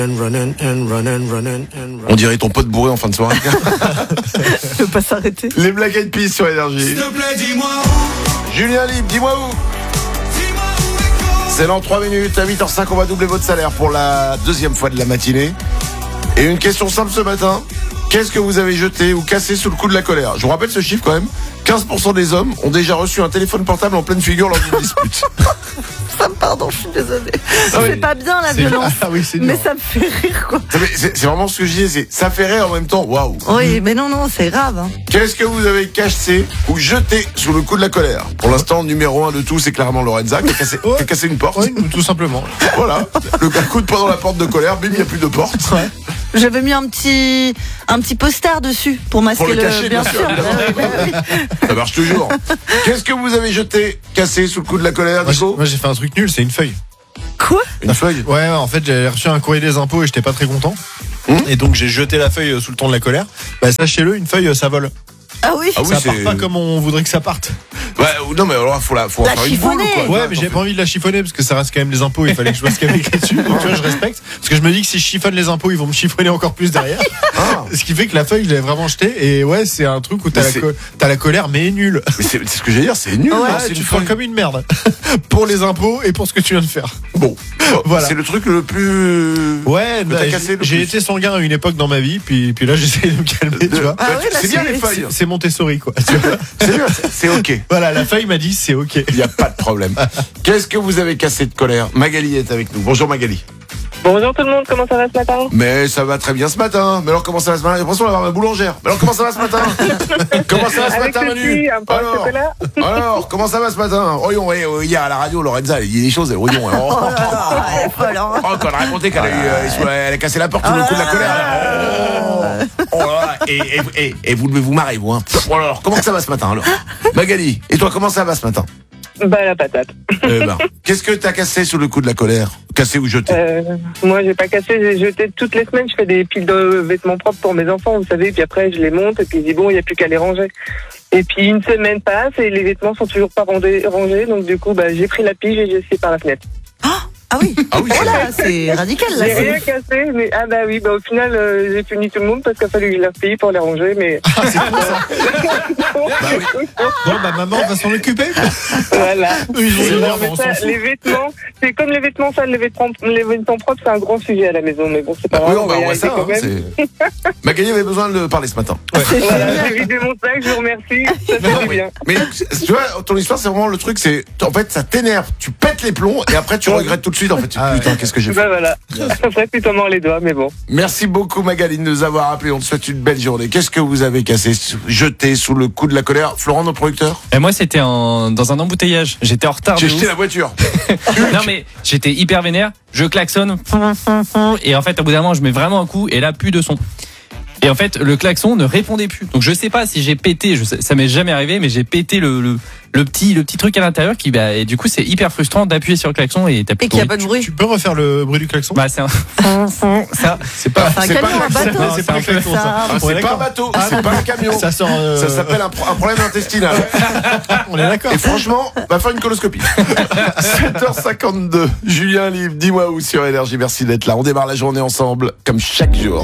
On dirait ton pote bourré en fin de soirée. Je peux pas s'arrêter. Les Black Eyed Peas sur Énergie. S'il te plaît, dis-moi Julien Libre, dis-moi où. C'est dans 3 minutes, à 8h05, on va doubler votre salaire pour la deuxième fois de la matinée. Et une question simple ce matin. Qu'est-ce que vous avez jeté ou cassé sous le coup de la colère? Je vous rappelle ce chiffre quand même. 15% des hommes ont déjà reçu un téléphone portable en pleine figure lors d'une dispute. Pardon, je suis désolée. Ah oui. C'est pas bien la violence. Ah oui, c'est dur. Mais ça me fait rire, quoi. C'est vraiment ce que je disais, ça fait rire en même temps, waouh. Oui, mais non, c'est grave. Hein. Qu'est-ce que vous avez cassé ou jeté sous le coup de la colère? Pour l'instant, numéro 1 de tout, c'est clairement Lorenza qui a cassé une porte. Oui, tout simplement. Voilà, le coup de poing dans la porte de colère, bim, il n'y a plus de porte. Ouais. J'avais mis un petit poster dessus pour masquer Pour le cacher, bien sûr, évidemment. Ça marche toujours. Qu'est-ce que vous avez jeté, cassé sous le coup de la colère, Nico? Moi j'ai fait un truc nul, c'est une feuille. Quoi? Une feuille? Ouais, en fait j'avais reçu un courrier des impôts et j'étais pas très content. Et donc j'ai jeté la feuille sous le ton de la colère. Bah sachez-le, une feuille ça vole. Ah oui, Ah oui, Ça part c'est pas comme on voudrait que ça parte. Ouais, non mais alors faut en faire une boule chiffonner. ou quoi? Ouais, mais j'ai pas envie de la chiffonner parce que ça reste quand même les impôts, il fallait que je vois ce qu'il y avait écrit dessus. Donc tu vois, je respecte. Parce que je me dis que si je chiffonne les impôts, ils vont me chiffonner encore plus derrière. Ah. Ce qui fait que la feuille, je l'ai vraiment jetée. Et ouais, c'est un truc où t'as la colère, mais nulle. Mais c'est ce que j'allais dire, c'est nul. Ouais, hein, Ouais, c'est tu une te sens feuille. comme une merde. Pour les impôts et pour ce que tu viens de faire. Bon, Voilà. c'est le truc le plus. Ouais, Que t'as cassé le j'ai plus. été sanguin à une époque dans ma vie, puis là j'essaie de me calmer, tu vois. Ah oui, là, c'est bien les feuilles. C'est Montessori, quoi. Tu vois. C'est bien, c'est ok. Voilà, la feuille m'a dit c'est ok. Il n'y a pas de problème. Qu'est-ce que vous avez cassé de colère? Magali est avec nous. Bonjour Magali. Bonjour tout le monde, comment ça va ce matin? Mais ça va très bien ce matin. Mais alors comment ça va ce matin? J'ai l'impression d'avoir ma boulangère. Mais alors comment ça va ce matin? Comment ça va ce Avec matin le Manu? petit, un peu de chocolat. Alors, comment ça va ce matin? Voyons, hier à la radio, Lorenza, il y a des choses, voyons. Oh là là, elle est folle, hein. Oh, quand elle a raconté qu'elle elle a cassé la porte sous le coup de la colère. Oh là là, et vous devez vous marrer, vous. Hein. Bon, alors, comment ça va ce matin alors? Magali, et toi, comment ça va ce matin? Bah la patate. Qu'est-ce que t'as cassé sous le coup de la colère? Cassé ou jeté? Moi j'ai pas cassé, j'ai jeté toutes les semaines, je fais des piles de vêtements propres pour mes enfants, vous savez, puis après je les monte et puis je dis bon, il n'y a plus qu'à les ranger. Et puis une semaine passe et les vêtements sont toujours pas rangés, donc du coup j'ai pris la pige et j'ai jeté par la fenêtre. Ah oui. Ah oui, Oh là, c'est radical là. J'ai rien cassé, mais au final j'ai puni tout le monde parce qu'il a fallu que je les repaye pour les ranger, mais... Ah, c'est cool ça. Bon, bah maman va s'en occuper. Voilà. Eux, ils vont Non, venir, mais bon, on ça, s'en fout. les vêtements, c'est comme les vêtements sales, les vêtements propres, c'est un grand sujet à la maison, mais bon, c'est pas Oui, grave, on va y voir arriver ça. quand même. Magali avait besoin de parler ce matin. Voilà, j'ai vidé mon sac, je vous remercie, ça fait du bien. Mais tu vois, ton histoire, c'est vraiment le truc, c'est en fait, ça t'énerve, tu pètes les plombs et après tu regrettes tout de suite. En fait, putain, qu'est-ce que j'ai fait? Bah voilà, ça ferait plutôt mort les doigts, mais bon. Merci beaucoup Magali de nous avoir appelé. On te souhaite une belle journée. Qu'est-ce que vous avez cassé, jeté sous le coup de la colère? Florent, notre producteur? Et moi, c'était dans un embouteillage. J'étais en retard. J'ai de jeté ouf. la voiture. Non, mais j'étais hyper vénère. Je klaxonne. Et en fait, au bout d'un moment, je mets vraiment un coup. Et là, plus de son. Et en fait, le klaxon ne répondait plus. Donc, je sais pas si j'ai pété. Ça m'est jamais arrivé, mais j'ai pété le petit truc à l'intérieur qui, et du coup, c'est hyper frustrant d'appuyer sur le klaxon et t'as plus Et qu'il n'y a pas de bruit. Tu peux refaire le bruit du klaxon? Bah, c'est un. Ça. C'est pas C'est un camion, un bateau. Non, c'est pas un klaxon ça. Ah, c'est pas un bateau, c'est pas un camion. Ça sort. Ça s'appelle un problème intestinal. On est d'accord. Et franchement, va faire une coloscopie. 7h52. Julien Libre, dis-moi où sur Énergie. Merci d'être là. On démarre la journée ensemble, comme chaque jour.